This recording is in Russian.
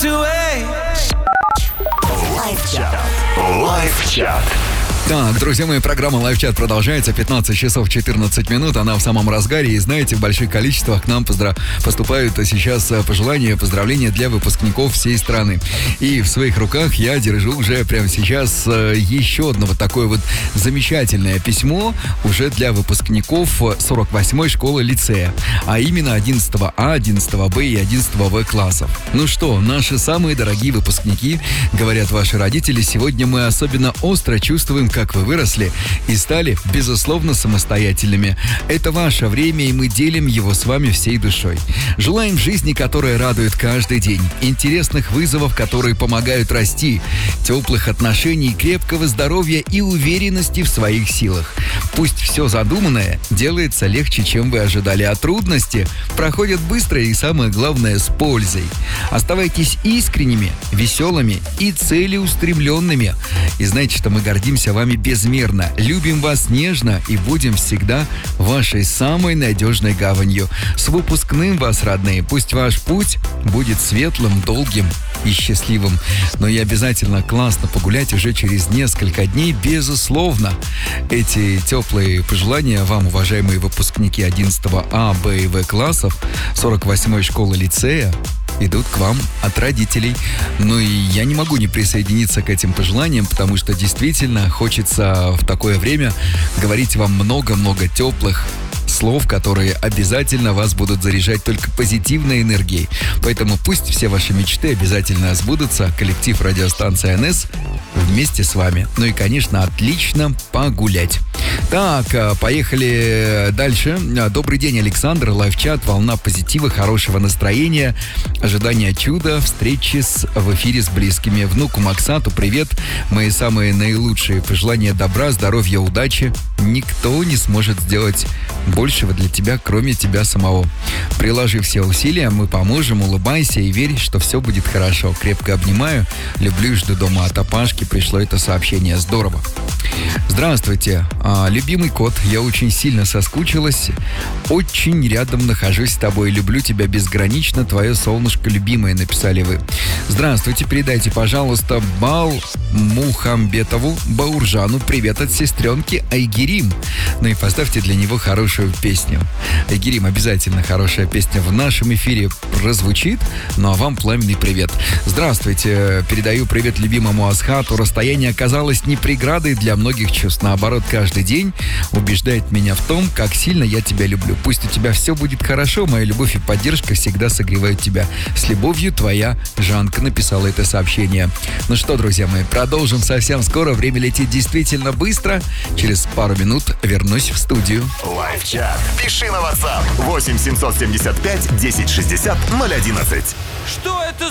Лайфчат. Так, друзья мои, программа Лайфчат продолжается. 15 часов 14 минут. Она в самом разгаре. И знаете, в больших количествах к нам поступают сейчас пожелания, поздравления для выпускников всей страны. И в своих руках я держу уже прямо сейчас еще одно вот такое вот замечательное письмо уже для выпускников 48-й школы-лицея. А именно 11 А, 11 Б и 11 В классов. Ну что, наши самые дорогие выпускники, говорят ваши родители, сегодня мы особенно остро чувствуем, как вы выросли и стали, безусловно, самостоятельными. Это ваше время, и мы делим его с вами всей душой. Желаем жизни, которая радует каждый день, интересных вызовов, которые помогают расти, теплых отношений, крепкого здоровья и уверенности в своих силах. Пусть все задуманное делается легче, чем вы ожидали, а трудности проходят быстро и, самое главное, с пользой. Оставайтесь искренними, веселыми и целеустремленными. И знаете, что мы гордимся вами безмерно, любим вас нежно и будем всегда вашей самой надежной гаванью. С выпускным вас, родные! Пусть ваш путь будет светлым, долгим и счастливым. Но и обязательно классно погулять уже через несколько дней, безусловно. Эти теплые пожелания вам, уважаемые выпускники 11 А, Б и В классов 48-й школы-лицея, идут к вам от родителей. Ну и я не могу не присоединиться к этим пожеланиям, потому что действительно хочется в такое время говорить вам много-много теплых слов, которые обязательно вас будут заряжать только позитивной энергией. Поэтому пусть все ваши мечты обязательно сбудутся. Коллектив радиостанции НС вместе с вами. Ну и, конечно, отлично погулять. Так, поехали дальше. Добрый день, Александр. Лайфчат, волна позитива, хорошего настроения, ожидания чуда, встречи в эфире с близкими. Внуку Максату привет. Мои самые наилучшие пожелания добра, здоровья, удачи. Никто не сможет сделать большего для тебя, кроме тебя самого. Приложи все усилия, мы поможем, улыбайся и верь, что все будет хорошо. Крепко обнимаю, люблю и жду дома. От Апашки пришло это сообщение. Здорово. Здравствуйте, любимый кот, я очень сильно соскучилась, очень рядом нахожусь с тобой, люблю тебя безгранично, твое солнышко любимое, написали вы. Здравствуйте, передайте, пожалуйста, Мухамбетову Бауржану привет от сестренки Айгерим. Ну и поставьте для него хорошую песню. Айгерим, обязательно хорошая песня в нашем эфире прозвучит. Ну а вам пламенный привет. Здравствуйте, передаю привет любимому Асхату. Расстояние оказалось не преградой для многих чувств. Наоборот, каждый день убеждает меня в том, как сильно я тебя люблю. Пусть у тебя все будет хорошо, моя любовь и поддержка всегда согревают тебя. С любовью, твоя Жанка, написала это сообщение. Ну что, друзья мои, продолжим совсем скоро. Время летит действительно быстро. Через пару минут вернусь в студию. Лайфчат. Пиши на WhatsApp 8 775 1060 011. Что это